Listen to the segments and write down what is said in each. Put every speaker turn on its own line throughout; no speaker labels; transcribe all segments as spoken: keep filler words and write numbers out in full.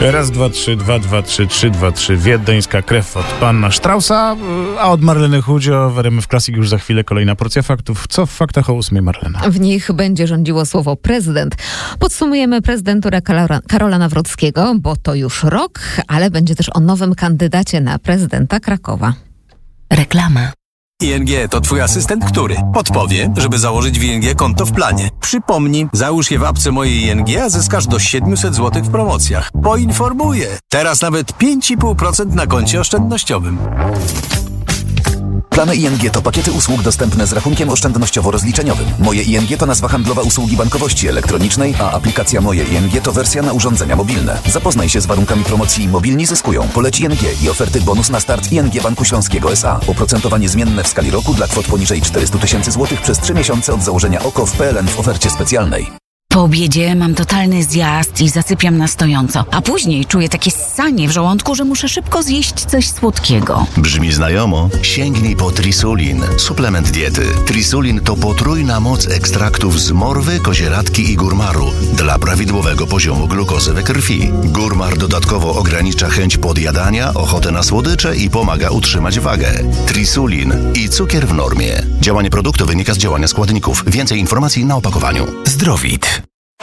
Raz, dwa, trzy, dwa, dwa, trzy, trzy, dwa, trzy. Wiedeńska krew od pana Straussa, a od Marleny Chudzio w R M F Classic już za chwilę kolejna porcja faktów. Co w faktach o ósmej, Marlena?
W nich będzie rządziło słowo prezydent. Podsumujemy prezydenturę Karola Nawrockiego, bo to już rok, ale będzie też o nowym kandydacie na prezydenta Krakowa.
Reklama.
I N G to twój asystent, który podpowie, żeby założyć w I N G konto w planie. Przypomni, załóż je w apce mojej I N G, a zyskasz do siedemset złotych w promocjach. Poinformuję. Teraz nawet pięć i pół procent na koncie oszczędnościowym.
Plany I N G to pakiety usług dostępne z rachunkiem oszczędnościowo-rozliczeniowym. Moje I N G to nazwa handlowa usługi bankowości elektronicznej, a aplikacja Moje I N G to wersja na urządzenia mobilne. Zapoznaj się z warunkami promocji Mobilni zyskują. Poleć I N G i oferty bonus na start I N G Banku Śląskiego S A. Oprocentowanie zmienne w skali roku dla kwot poniżej czterysta tysięcy złotych przez trzy miesiące od założenia O K O w P L N w ofercie specjalnej.
Po obiedzie mam totalny zjazd i zasypiam na stojąco, a później czuję takie ssanie w żołądku, że muszę szybko zjeść coś słodkiego.
Brzmi znajomo? Sięgnij po Trisulin, suplement diety. Trisulin to potrójna moc ekstraktów z morwy, kozieradki i górmaru dla prawidłowego poziomu glukozy we krwi. Górmar dodatkowo ogranicza chęć podjadania, ochotę na słodycze i pomaga utrzymać wagę. Trisulin i cukier w normie. Działanie produktu wynika z działania składników. Więcej informacji na opakowaniu.
Zdrowit.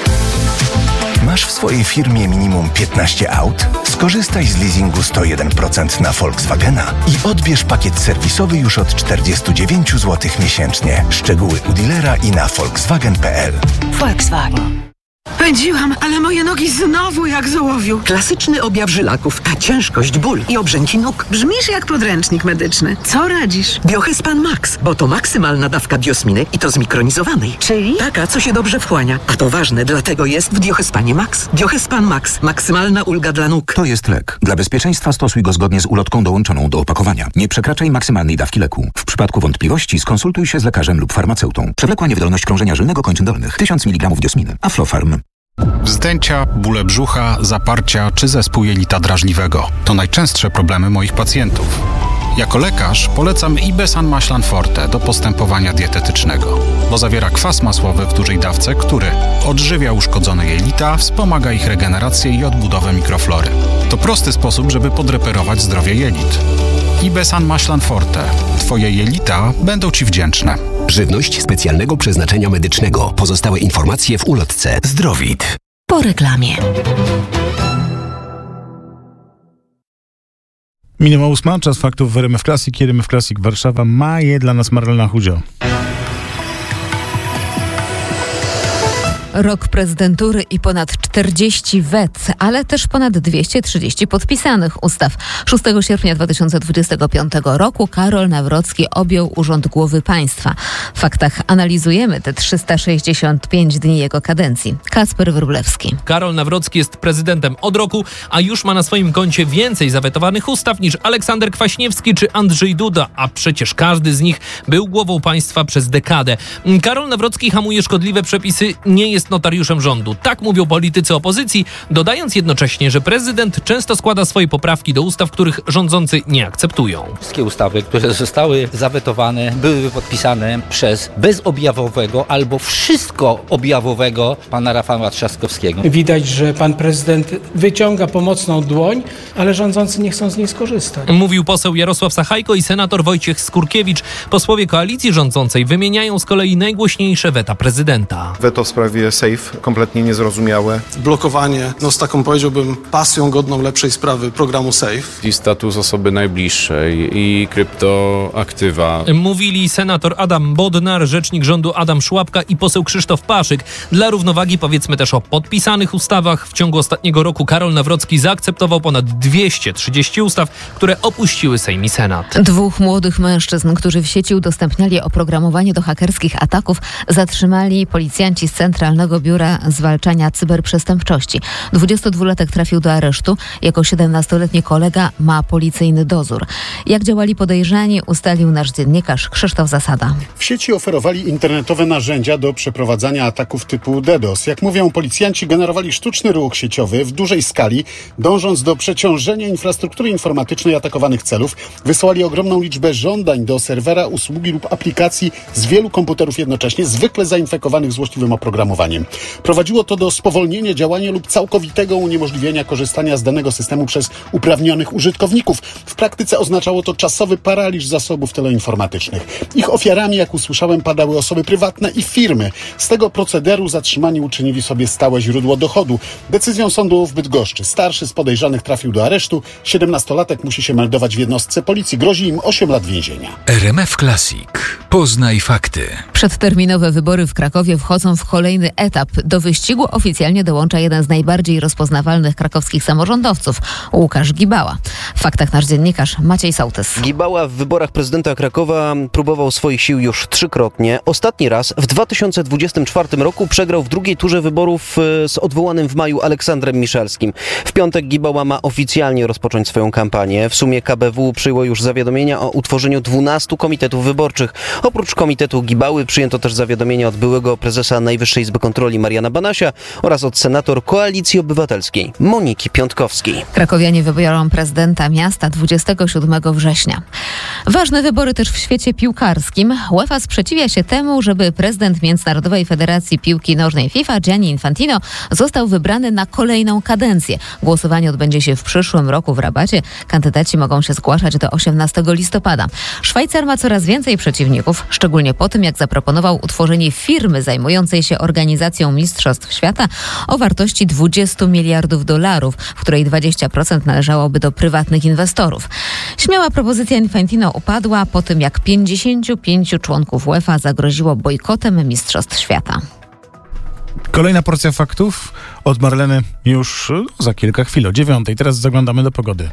Masz w swojej firmie minimum piętnaście aut? Skorzystaj z leasingu sto jeden procent na Volkswagena i odbierz pakiet serwisowy już od czterdzieści dziewięć złotych miesięcznie. Szczegóły u dealera i na volkswagen kropka p l.
Volkswagen.
Pędziłam, ale moje nogi znowu jak z ołowiu. Klasyczny objaw żylaków, a ciężkość, ból i obrzęki nóg. Brzmisz jak podręcznik medyczny. Co radzisz? Biohyspan Max, bo to maksymalna dawka biosminy i to zmikronizowanej. Czyli? Taka, co się dobrze wchłania. A to ważne, dlatego jest w Biohyspanie Max. Biohyspan Max. Maksymalna ulga dla nóg.
To jest lek. Dla bezpieczeństwa stosuj go zgodnie z ulotką dołączoną do opakowania. Nie przekraczaj maksymalnej dawki leku. W przypadku wątpliwości skonsultuj się z lekarzem lub farmaceutą. Przewlekła niewydolność krążenia żylnego kończyn dolnych. tysiąc miligramów biosminy. Aflofarm.
Wzdęcia, bóle brzucha, zaparcia czy zespół jelita drażliwego to najczęstsze problemy moich pacjentów. Jako lekarz polecam Ibesan Maślan Forte do postępowania dietetycznego, bo zawiera kwas masłowy w dużej dawce, który odżywia uszkodzone jelita, wspomaga ich regenerację i odbudowę mikroflory. To prosty sposób, żeby podreperować zdrowie jelit. Ibesan Maślan Forte. Twoje jelita będą Ci wdzięczne.
Żywność specjalnego przeznaczenia medycznego. Pozostałe informacje w ulotce.
Zdrowit.
Po reklamie.
Minęła ósma, czas faktów w R M F Classic. R M F Classic Warszawa ma je dla nas Marlena Chudzio.
Rok prezydentury i ponad czterdzieści wet, ale też ponad dwieście trzydzieści podpisanych ustaw. szóstego sierpnia dwa tysiące dwudziestego piątego roku Karol Nawrocki objął urząd głowy państwa. W faktach analizujemy te trzysta sześćdziesiąt pięć dni jego kadencji. Kacper Wróblewski.
Karol Nawrocki jest prezydentem od roku, a już ma na swoim koncie więcej zawetowanych ustaw niż Aleksander Kwaśniewski czy Andrzej Duda, a przecież każdy z nich był głową państwa przez dekadę. Karol Nawrocki hamuje szkodliwe przepisy, nie jest notariuszem rządu. Tak mówią politycy opozycji, dodając jednocześnie, że prezydent często składa swoje poprawki do ustaw, których rządzący nie akceptują.
Wszystkie ustawy, które zostały zawetowane, były podpisane przez bezobjawowego albo wszystko objawowego pana Rafała Trzaskowskiego.
Widać, że pan prezydent wyciąga pomocną dłoń, ale rządzący nie chcą z niej skorzystać.
Mówił poseł Jarosław Sachajko i senator Wojciech Skurkiewicz. Posłowie koalicji rządzącej wymieniają z kolei najgłośniejsze weta prezydenta.
Weto w sprawie SAFE, kompletnie niezrozumiałe.
Blokowanie, no z taką powiedziałbym pasją godną lepszej sprawy programu SAFE.
I status osoby najbliższej i kryptoaktywa.
Mówili senator Adam Bodnar, rzecznik rządu Adam Szłapka i poseł Krzysztof Paszyk. Dla równowagi powiedzmy też o podpisanych ustawach. W ciągu ostatniego roku Karol Nawrocki zaakceptował ponad dwieście trzydzieści ustaw, które opuściły Sejm i Senat.
Dwóch młodych mężczyzn, którzy w sieci udostępniali oprogramowanie do hakerskich ataków, zatrzymali policjanci z Centralnego Biura Zwalczania Cyberprzestępczości. dwudziestodwulatek trafił do aresztu. Jako siedemnastoletni kolega ma policyjny dozór. Jak działali podejrzani, ustalił nasz dziennikarz Krzysztof Zasada.
W sieci oferowali internetowe narzędzia do przeprowadzania ataków typu DDoS. Jak mówią policjanci, generowali sztuczny ruch sieciowy w dużej skali, dążąc do przeciążenia infrastruktury informatycznej atakowanych celów. Wysłali ogromną liczbę żądań do serwera, usługi lub aplikacji z wielu komputerów jednocześnie, zwykle zainfekowanych złośliwym oprogramowaniem. zastosowaniem. Prowadziło to do spowolnienia działania lub całkowitego uniemożliwienia korzystania z danego systemu przez uprawnionych użytkowników. W praktyce oznaczało to czasowy paraliż zasobów teleinformatycznych. Ich ofiarami, jak usłyszałem, padały osoby prywatne i firmy. Z tego procederu zatrzymani uczynili sobie stałe źródło dochodu. Decyzją sądu w Bydgoszczy starszy z podejrzanych trafił do aresztu. siedemnastolatek musi się meldować w jednostce policji. Grozi im osiem lat więzienia.
R M F Classic. Poznaj fakty.
Przedterminowe wybory w Krakowie wchodzą w kolejny etap. Do wyścigu oficjalnie dołącza jeden z najbardziej rozpoznawalnych krakowskich samorządowców, Łukasz Gibała. W faktach nasz dziennikarz Maciej Sołtys.
Gibała w wyborach prezydenta Krakowa próbował swoich sił już trzykrotnie. Ostatni raz w dwa tysiące dwudziestym czwartym roku przegrał w drugiej turze wyborów z odwołanym w maju Aleksandrem Miszelskim. W piątek Gibała ma oficjalnie rozpocząć swoją kampanię. W sumie K B W przyjęło już zawiadomienia o utworzeniu dwunastu komitetów wyborczych. Oprócz komitetu Gibały przyjęto też zawiadomienia od byłego prezesa Najwyższej Izby Kontroli Mariana Banasia oraz od senator Koalicji Obywatelskiej Moniki Piątkowskiej.
Krakowianie wybiorą prezydenta miasta dwudziestego siódmego września. Ważne wybory też w świecie piłkarskim. UEFA sprzeciwia się temu, żeby prezydent Międzynarodowej Federacji Piłki Nożnej FIFA Gianni Infantino został wybrany na kolejną kadencję. Głosowanie odbędzie się w przyszłym roku w Rabacie. Kandydaci mogą się zgłaszać do osiemnastego listopada. Szwajcar ma coraz więcej przeciwników, szczególnie po tym, jak zaproponował utworzenie firmy zajmującej się organizacją Mistrzostw Świata o wartości dwudziestu miliardów dolarów, w której dwadzieścia procent należałoby do prywatnych inwestorów. Śmiała propozycja Infantino upadła po tym, jak pięćdziesięciu pięciu członków UEFA zagroziło bojkotem Mistrzostw Świata.
Kolejna porcja faktów od Marleny już za kilka chwil, o dziewiątej. Teraz zaglądamy do pogody.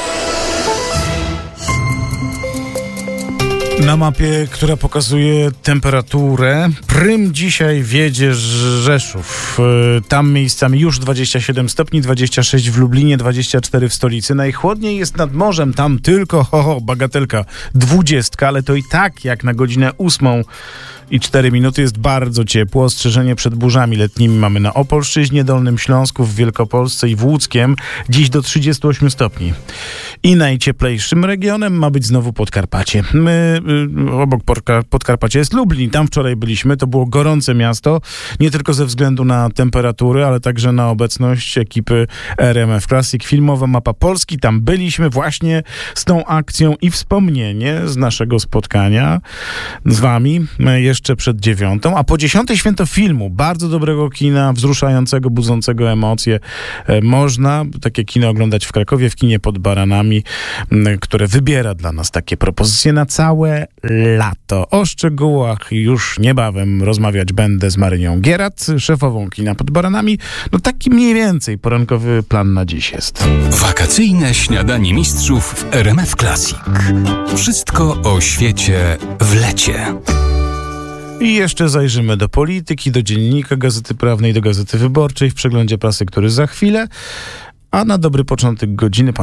Na mapie, która pokazuje temperaturę, prym dzisiaj wiedzie Rzeszów. Tam miejscami już dwadzieścia siedem stopni, dwadzieścia sześć w Lublinie, dwadzieścia cztery w stolicy. Najchłodniej jest nad morzem, tam tylko, ho, ho, bagatelka, dwudziestka, ale to i tak jak na godzinę ósmą i cztery minuty jest bardzo ciepło. Ostrzeżenie przed burzami letnimi mamy na Opolszczyźnie, Dolnym Śląsku, w Wielkopolsce i w Łódzkiem. Dziś do trzydziestu ośmiu stopni. I najcieplejszym regionem ma być znowu Podkarpacie. My, y, obok Podkarpacia jest Lublin. Tam wczoraj byliśmy. To było gorące miasto. Nie tylko ze względu na temperatury, ale także na obecność ekipy R M F Classic. Filmowa mapa Polski. Tam byliśmy właśnie z tą akcją i wspomnienie z naszego spotkania z wami jeszcze przed dziewiątą, a po dziesiątej święto filmu, bardzo dobrego kina, wzruszającego, budzącego emocje. Można takie kino oglądać w Krakowie, w kinie Pod Baranami, które wybiera dla nas takie propozycje na całe lato. O szczegółach już niebawem rozmawiać będę z Marynią Gierat, szefową kina Pod Baranami. No taki mniej więcej porankowy plan na dziś jest.
Wakacyjne śniadanie mistrzów w R M F Classic. Wszystko o świecie w lecie.
I jeszcze zajrzymy do polityki, do dziennika Gazety Prawnej, do Gazety Wyborczej w przeglądzie prasy, który za chwilę, a na dobry początek godziny pan